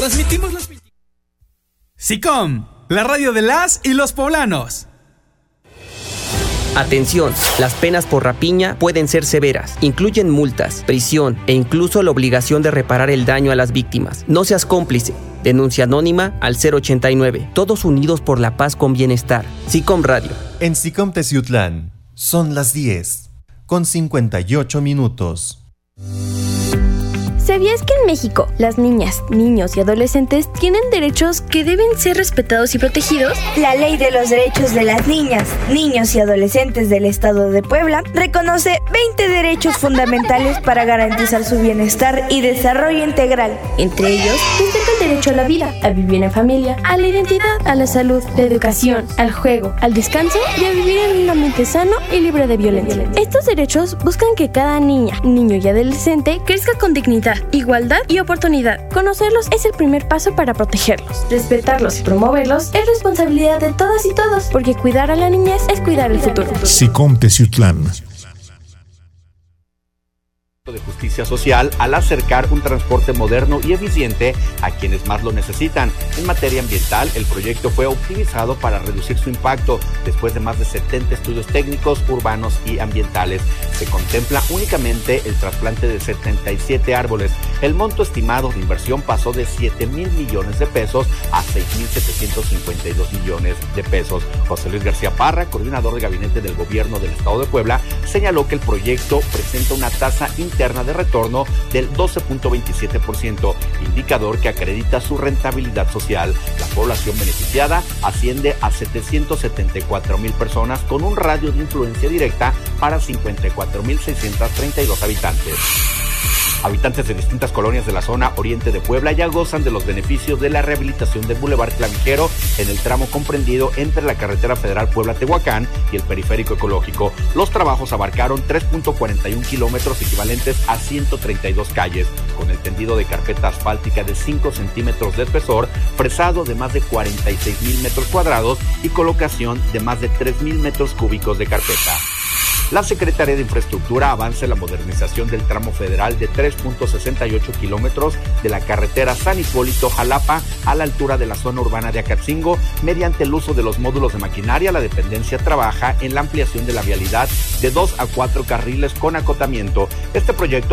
Transmitimos las... SICOM, la radio de las y los poblanos. Atención, las penas por rapiña pueden ser severas. Incluyen multas, prisión e incluso la obligación de reparar el daño a las víctimas. No seas cómplice. Denuncia anónima al 089. Todos unidos por la paz con bienestar. SICOM Radio. En SICOM Teciutlán son las 10:58. ¿Sabías que en México las niñas, niños y adolescentes tienen derechos que deben ser respetados y protegidos? La Ley de los Derechos de las Niñas, Niños y Adolescentes del Estado de Puebla reconoce 20 derechos fundamentales para garantizar su bienestar y desarrollo integral. Entre ellos, destaca el derecho a la vida, a vivir en familia, a la identidad, a la salud, la educación, al juego, al descanso y a vivir en un ambiente sano y libre de violencia. Estos derechos buscan que cada niña, niño y adolescente crezca con dignidad, igualdad y oportunidad. Conocerlos es el primer paso para protegerlos. Respetarlos y promoverlos es responsabilidad de todas y todos, porque cuidar a la niñez es cuidar el futuro. SICOM Teciutlán. De justicia social al acercar un transporte moderno y eficiente a quienes más lo necesitan. En materia ambiental, el proyecto fue optimizado para reducir su impacto después de más de 70 estudios técnicos, urbanos y ambientales. Se contempla únicamente el trasplante de 77 árboles. El monto estimado de inversión pasó de 7,000 millones de pesos a 6,752 millones de pesos. José Luis García Parra, coordinador de gabinete del gobierno del estado de Puebla, señaló que el proyecto presenta una tasa interna de retorno del 12.27%, indicador que acredita su rentabilidad social. La población beneficiada asciende a 774,000 personas con un radio de influencia directa para 54,632 habitantes. Habitantes de distintas colonias de la zona oriente de Puebla ya gozan de los beneficios de la rehabilitación del Boulevard Clavijero en el tramo comprendido entre la carretera federal Puebla-Tehuacán y el periférico ecológico. Los trabajos abarcaron 3.41 kilómetros equivalentes a 132 calles, con el tendido de carpeta asfáltica de 5 centímetros de espesor, fresado de más de 46,000 metros cuadrados y colocación de más de 3,000 metros cúbicos de carpeta. La Secretaría de Infraestructura avanza en la modernización del tramo federal de 3.68 kilómetros de la carretera San Hipólito-Jalapa a la altura de la zona urbana de Acatzingo. Mediante el uso de los módulos de maquinaria, la dependencia trabaja en la ampliación de la vialidad de 2 a 4 carriles con acotamiento. Este proyecto